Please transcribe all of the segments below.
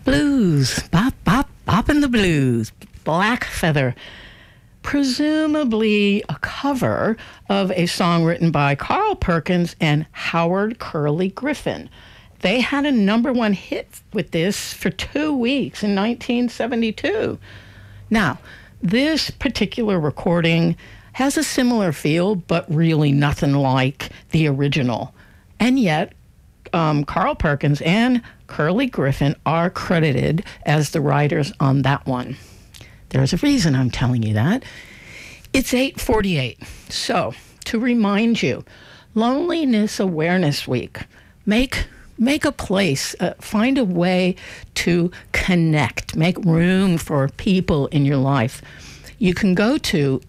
Blues, bop, bop, boppin' the blues. Black Feather, presumably a cover of a song written by Carl Perkins and Howard Curly Griffin. They had a #1 hit with this for 2 weeks in 1972. Now, this particular recording has a similar feel, but really nothing like the original. And yet, Carl Perkins and Curly Griffin are credited as the writers on that one. There's a reason I'm telling you that. It's 8:48. So, to remind you, Loneliness Awareness Week. Make a place, find a way to connect, make room for people in your life. You can go to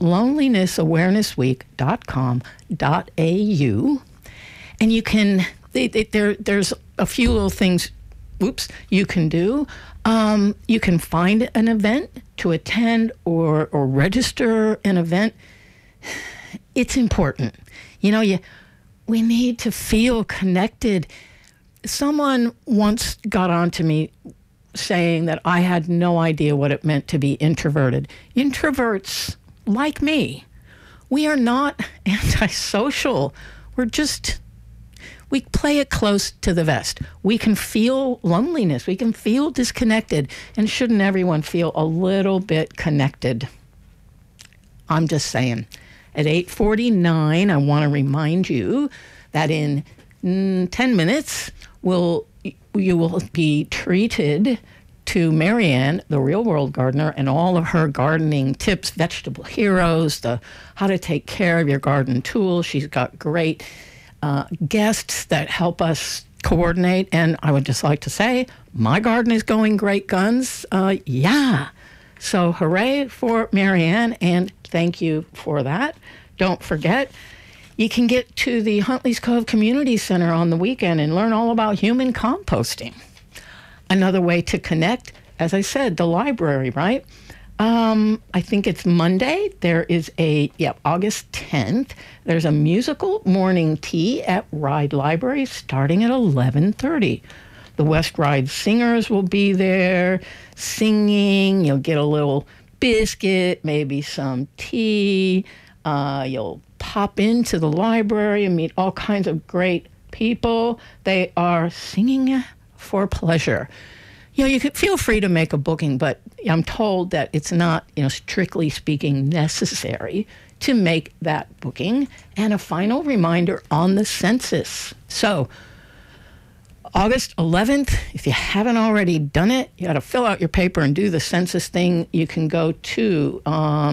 lonelinasawarenessweek.com.au, and you can, there's a few little things, you can do. You can find an event to attend or register an event. It's important. We need to feel connected. Someone once got on to me saying that I had no idea what it meant to be introverted. Introverts, like me, we are not antisocial. We play it close to the vest. We can feel loneliness. We can feel disconnected. And shouldn't everyone feel a little bit connected? I'm just saying. At 8:49, I want to remind you that in 10 minutes, you will be treated to Marianne, the Real World Gardener, and all of her gardening tips, vegetable heroes, how to take care of your garden tools. She's got great guests that help us coordinate. And I would just like to say, my garden is going great guns. Yeah. So hooray for Marianne, and thank you for that. Don't forget, you can get to the Huntley's Cove Community Center on the weekend and learn all about human composting. Another way to connect, as I said, the library, right? I think it's Monday. There is August 10th. There's a musical morning tea at Ryde Library starting at 11:30. The West Ryde Singers will be there singing. You'll get a little biscuit, maybe some tea. You'll pop into the library and meet all kinds of great people. They are singing for pleasure. You could feel free to make a booking, but I'm told that it's not, strictly speaking, necessary to make that booking. And a final reminder on the census. So, August 11th, if you haven't already done it, you got to fill out your paper and do the census thing. You can go to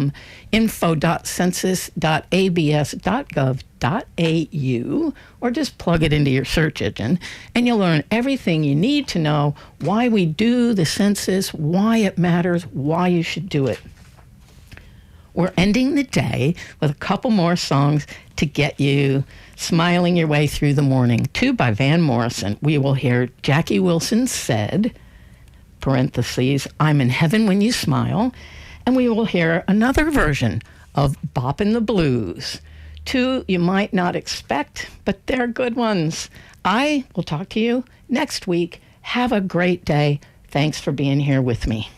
info.census.abs.gov.au or just plug it into your search engine, and you'll learn everything you need to know, why we do the census, why it matters, why you should do it. We're ending the day with a couple more songs to get you smiling your way through the morning. 2 by Van Morrison. We will hear Jackie Wilson Said, parentheses, I'm in heaven when you smile. And we will hear another version of Boppin' the Blues. 2 you might not expect, but they're good ones. I will talk to you next week. Have a great day. Thanks for being here with me.